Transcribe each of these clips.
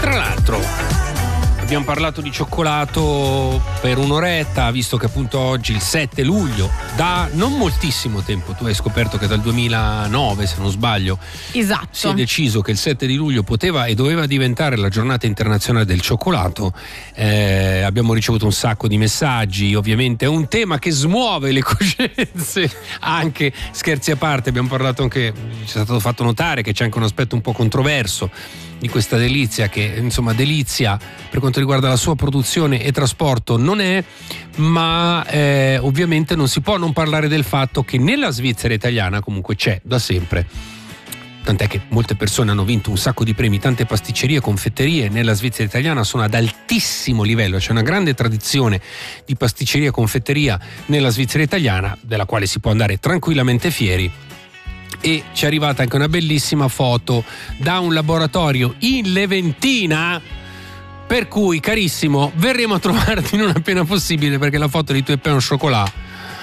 Tra l'altro abbiamo parlato di cioccolato per un'oretta, visto che appunto oggi il 7 luglio, da non moltissimo tempo, tu hai scoperto che dal 2009, se non sbaglio, esatto, si è deciso che il 7 di luglio poteva e doveva diventare la giornata internazionale del cioccolato. Abbiamo ricevuto un sacco di messaggi, ovviamente è un tema che smuove le coscienze, anche scherzi a parte, abbiamo parlato anche, ci è stato fatto notare che c'è anche un aspetto un po' controverso di questa delizia, che insomma delizia per quanto riguarda la sua produzione e trasporto non è, ma ovviamente non si può non parlare del fatto che nella Svizzera italiana comunque c'è da sempre, tant'è che molte persone hanno vinto un sacco di premi, tante pasticcerie e confetterie nella Svizzera italiana sono ad altissimo livello, c'è una grande tradizione di pasticceria e confetteria nella Svizzera italiana, della quale si può andare tranquillamente fieri. E ci è arrivata anche una bellissima foto da un laboratorio in Leventina, per cui carissimo verremo a trovarti non appena possibile, perché la foto di tuoi pain au chocolat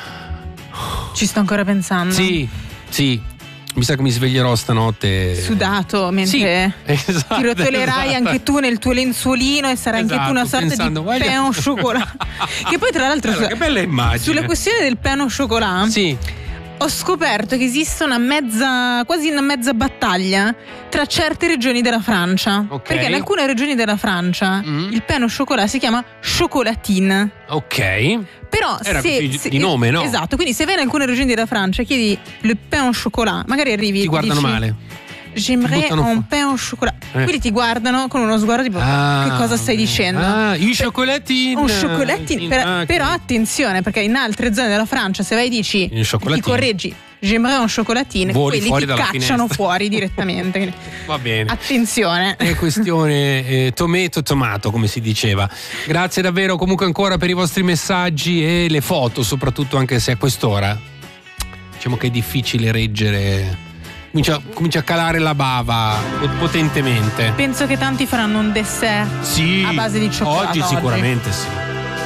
ci sto ancora pensando. Sì, mi sa che mi sveglierò stanotte sudato mentre esatto, ti rotolerai anche tu nel tuo lenzuolino e sarai anche tu una sorta pensando, di pain au chocolat. Che poi tra l'altro che bella immagine. Sulla questione del pain au chocolat, sì, ho scoperto che esiste quasi una mezza battaglia tra certe regioni della Francia. Ok. Perché in alcune regioni della Francia il pain au chocolat si chiama chocolatine. ok, Però era così di nome, no? Esatto, quindi se vai in alcune regioni della Francia chiedi le pain au chocolat, magari arrivi ti e guardano dici, male. J'aimerais buttano un fuori. pain au chocolat. Quindi ti guardano con uno sguardo tipo che cosa stai dicendo? I cioccolatini. Un cioccolatino. Però attenzione, perché in altre zone della Francia se vai e dici, ti correggi, j'aimerais un cioccolatine, voli quelli ti cacciano finestra. fuori direttamente. Quindi, va bene, attenzione. è questione tomato come si diceva. Grazie davvero comunque ancora per i vostri messaggi e le foto, soprattutto, anche se a quest'ora diciamo che è difficile reggere, comincia a calare la bava potentemente. Penso che tanti faranno un dessert Sì, a base di cioccolato oggi sicuramente sì.